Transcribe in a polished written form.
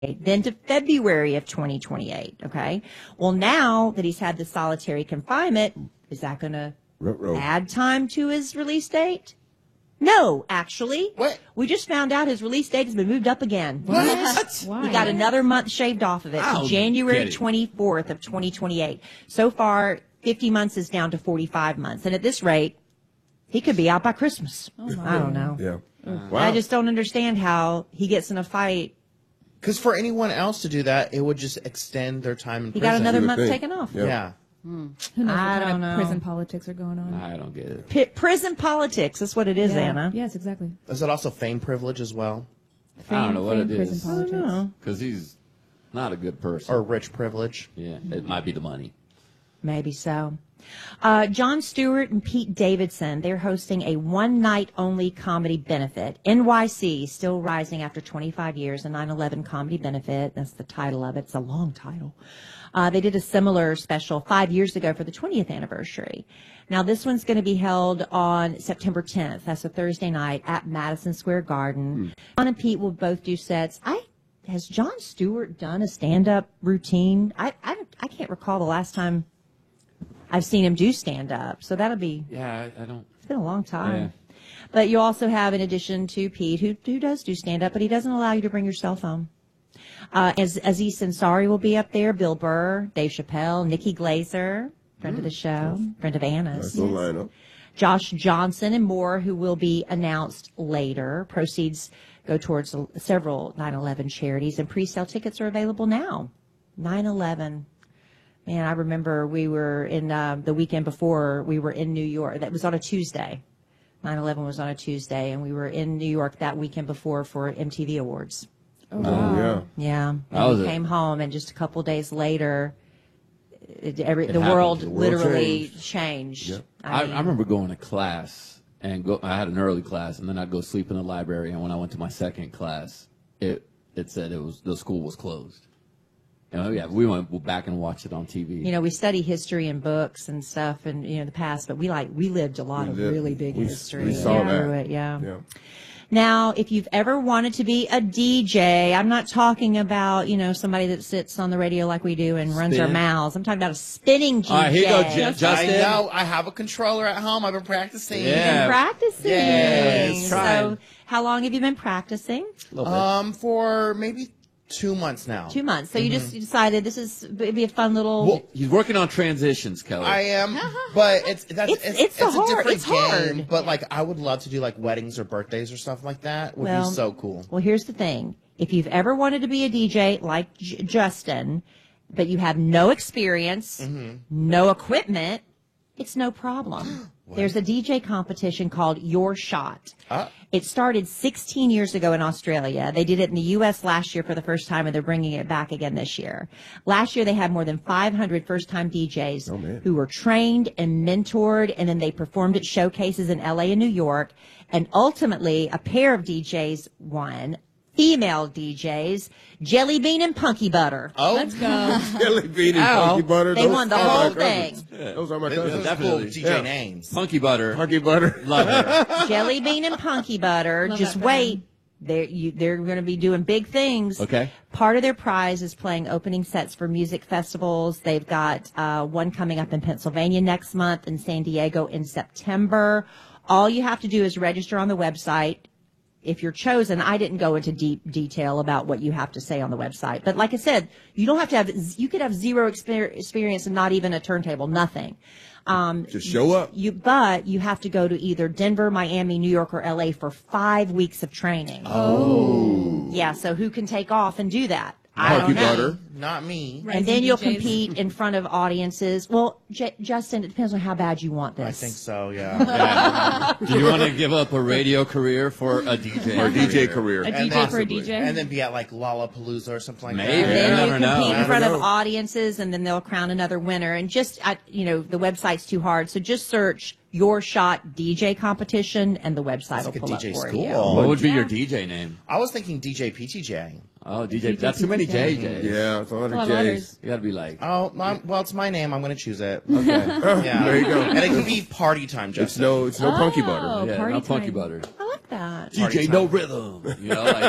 then to February of 2028. Okay. Well, now that he's had the solitary confinement, is that going to add time to his release date? No, actually. What? We just found out his release date has been moved up again. What? Why? He got another month shaved off of it to January 24th of 2028. So far, 50 months is down to 45 months. And at this rate, he could be out by Christmas. I don't know. Yeah. Wow. I just don't understand how he gets in a fight. Because for anyone else to do that, it would just extend their time in He prison. got another would month think. taken off. Yeah. Who knows I what kind don't of know. prison politics are going on? I don't get it. Prison politics. That's what it is, Anna. Yes, exactly. Is it also fame privilege as well? I don't know what it prison is. politics. Because he's not a good person. Or rich privilege? Yeah, it might be the money. Maybe so. Jon Stewart and Pete Davidson, they're hosting a one-night-only comedy benefit. NYC, still rising after 25 years, a 9/11 comedy benefit. That's the title of it. It's a long title. They did a similar special 5 years ago for the 20th anniversary. Now, this one's going to be held on September 10th. That's a Thursday night at Madison Square Garden. Jon and Pete will both do sets. Has Jon Stewart done a stand-up routine? I can't recall the last time I've seen him do stand-up. So that'll be... Yeah, I don't... It's been a long time. Yeah. But you also have, in addition to Pete, who does do stand-up, but he doesn't allow you to bring your cell phone. Aziz Ansari will be up there, Bill Burr, Dave Chappelle, Nikki Glaser, friend of the show, friend of Anna's. Nice little lineup. Josh Johnson and more, who will be announced later. Proceeds go towards several 9/11 charities, and pre-sale tickets are available now. 9/11. Man, I remember we were in the weekend before, we were in New York. That was on a Tuesday. 9/11 was on a Tuesday, and we were in New York that weekend before for MTV Awards. Oh, wow. Yeah. That was And we it. came home, and just a couple days later, the happened. world The world literally changed. Yep. I mean, remember going to class, and I had an early class, and then I'd go sleep in the library, and when I went to my second class, it said the school was closed. Yeah, we went back and watched it on TV. You know, we study history and books and stuff, and the past, but we lived a lot of really big history. We saw that. through it, yeah. Yeah. Now, if you've ever wanted to be a DJ, I'm not talking about, somebody that sits on the radio like we do and runs our Spin. mouths. I'm talking about a spinning DJ. All right, here you go, Justin. I know. I have a controller at home. I've been practicing. Yeah. Practicing. Yes. So, how long have you been practicing? For maybe 2 months now. 2 months. So you just decided it'd be a fun little. Well, He's working on transitions, Kelly. I am, but it's a different it's game. hard. But I would love to do weddings or birthdays or stuff like that. Would be so cool. Well, here's the thing. If you've ever wanted to be a DJ like Justin, but you have no experience, no equipment, it's no problem. There's a DJ competition called Your Shot. It started 16 years ago in Australia. They did it in the U.S. last year for the first time, and they're bringing it back again this year. Last year, they had more than 500 first-time DJs who were trained and mentored, and then they performed at showcases in L.A. and New York. And ultimately, a pair of DJs won. Female DJs, Jelly Bean and Punky Butter. Oh, Let's go. Jelly Bean and Punky Butter. They won the are my whole cousins. thing. Those are my those cousins. are definitely. cool DJ Yeah. names. Punky Butter. Punky Butter. Love her. Jelly Bean and Punky Butter. Love Just that for wait. They're going to be doing big things. Okay. Part of their prize is playing opening sets for music festivals. They've got one coming up in Pennsylvania next month and San Diego in September. All you have to do is register on the website. If you're chosen, I didn't go into deep detail about what you have to say on the website. But like I said, you don't have to you could have zero experience and not even a turntable, nothing. Just show up. But you have to go to either Denver, Miami, New York, or LA for 5 weeks of training. Oh. Yeah, so who can take off and do that? I Punky don't know. Butter. Not me. Right. And then you'll DJs. compete in front of audiences. Well, Justin, it depends on how bad you want this. I think so. Yeah. Do you want to give up a radio career for a DJ? Or DJ career. A And DJ then- for a DJ. and then be at Lollapalooza or something like Maybe. And that. then You you never know. compete in Never front of know. audiences, and then they'll crown another winner. And just, the website's too hard, so just search Your Shot DJ competition, and the website will like a pull DJ up for school. you. What would be your DJ name? I was thinking DJ PTJ. Oh, DJ. That's too many JJs. Yeah, it's 100 Love J's. others. You got to be like. Oh, well, it's my name. I'm going to choose it. Okay. Yeah. There you go. And it can be party time, It's Justin. no Punky Oh. Butter. Yeah, party not Punky time. Butter. I like that. Party DJ time. No Rhythm. You know, like